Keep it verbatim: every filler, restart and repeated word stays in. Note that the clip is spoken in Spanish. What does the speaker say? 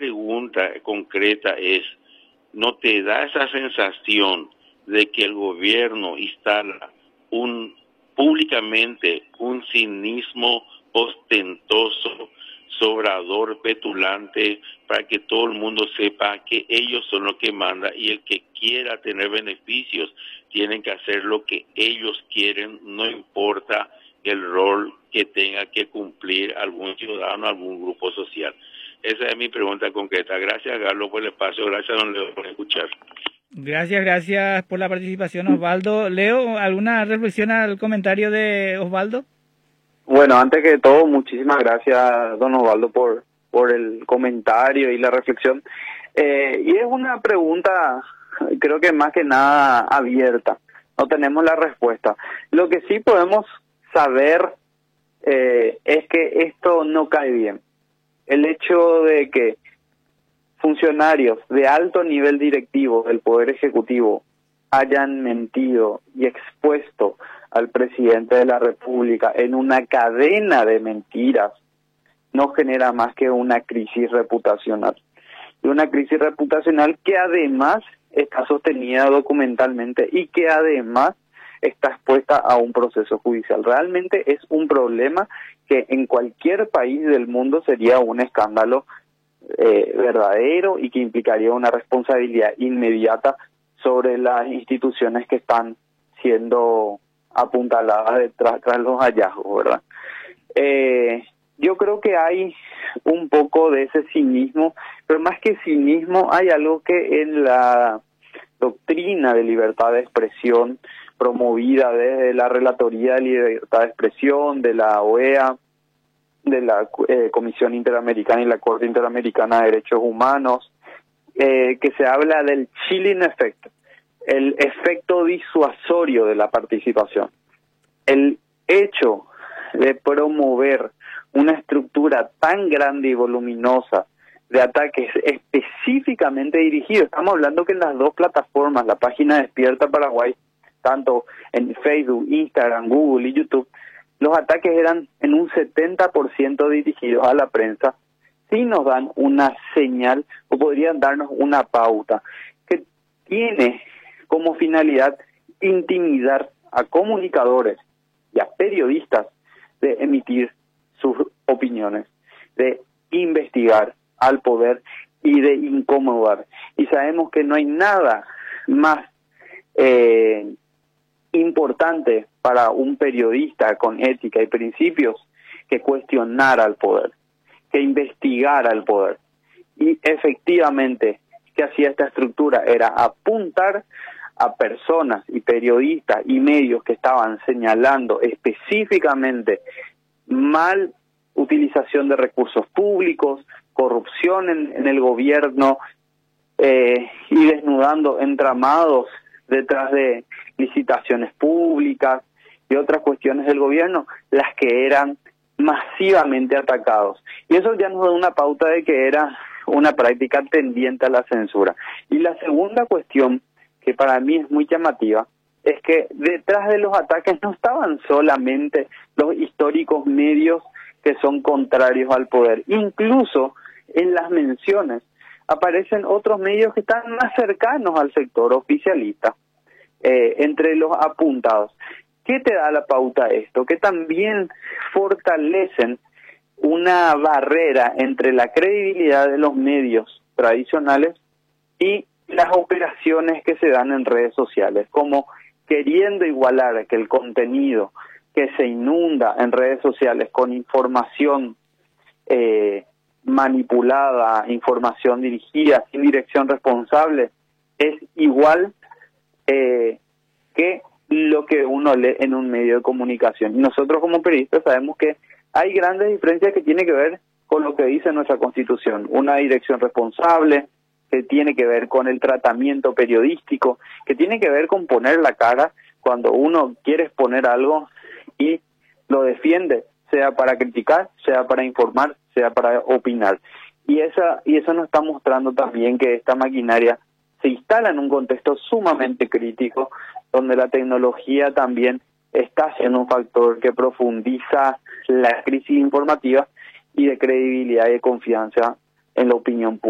pregunta concreta es, ¿no te da esa sensación de que el gobierno instala un públicamente un cinismo ostentoso, sobrador, petulante, para que todo el mundo sepa que ellos son los que mandan y el que quiera tener beneficios tienen que hacer lo que ellos quieren, no importa el rol que tenga que cumplir algún ciudadano, algún grupo social? Esa es mi pregunta concreta. Gracias, Carlos, por el espacio. Gracias, don Leo, por escuchar. Gracias, gracias por la participación, Osvaldo. Leo, ¿alguna reflexión al comentario de Osvaldo? Bueno, antes que todo, muchísimas gracias, don Osvaldo, por, por el comentario y la reflexión. Eh, y es una pregunta, creo que más que nada abierta. No tenemos la respuesta. Lo que sí podemos saber eh, es que esto no cae bien. El hecho de que funcionarios de alto nivel directivo del Poder Ejecutivo hayan mentido y expuesto al presidente de la República en una cadena de mentiras no genera más que una crisis reputacional. Y una crisis reputacional que además está sostenida documentalmente y que además está expuesta a un proceso judicial. Realmente es un problema que en cualquier país del mundo sería un escándalo eh, verdadero y que implicaría una responsabilidad inmediata sobre las instituciones que están siendo apuntaladas detrás de los hallazgos, ¿verdad? Eh, yo creo que hay un poco de ese cinismo, pero más que cinismo hay algo que en la doctrina de libertad de expresión promovida desde la Relatoría de Libertad de Expresión, de la O E A, de la eh, Comisión Interamericana y la Corte Interamericana de Derechos Humanos, eh, que se habla del chilling effect, el efecto disuasorio de la participación. El hecho de promover una estructura tan grande y voluminosa de ataques específicamente dirigidos, estamos hablando que en las dos plataformas, la página Despierta Paraguay, tanto en Facebook, Instagram, Google y YouTube, los ataques eran en un setenta por ciento dirigidos a la prensa, sí nos dan una señal o podrían darnos una pauta que tiene como finalidad intimidar a comunicadores y a periodistas de emitir sus opiniones, de investigar al poder y de incomodar. Y sabemos que no hay nada más eh, importante para un periodista con ética y principios que cuestionar al poder, que investigar al poder. Y efectivamente, ¿qué hacía esta estructura? Era apuntar a personas y periodistas y medios que estaban señalando específicamente mal utilización de recursos públicos, corrupción en, en el gobierno eh, y desnudando entramados detrás de licitaciones públicas y otras cuestiones del gobierno, las que eran masivamente atacados. Y eso ya nos da una pauta de que era una práctica tendiente a la censura. Y la segunda cuestión, que para mí es muy llamativa, es que detrás de los ataques no estaban solamente los históricos medios que son contrarios al poder. Incluso en las menciones aparecen otros medios que están más cercanos al sector oficialista, eh, entre los apuntados. ¿Qué te da la pauta esto? Que también fortalecen una barrera entre la credibilidad de los medios tradicionales y las operaciones que se dan en redes sociales, como queriendo igualar que el contenido que se inunda en redes sociales con información eh, manipulada, información dirigida sin dirección responsable, es igual eh, que lo que uno lee en un medio de comunicación. Y nosotros como periodistas sabemos que hay grandes diferencias que tienen que ver con lo que dice nuestra Constitución, una dirección responsable, que tiene que ver con el tratamiento periodístico, que tiene que ver con poner la cara cuando uno quiere exponer algo y lo defiende, sea para criticar, sea para informar, sea para opinar. Y esa y eso nos está mostrando también que esta maquinaria se instala en un contexto sumamente crítico, donde la tecnología también está siendo un factor que profundiza la crisis informativa y de credibilidad y de confianza en la opinión pública.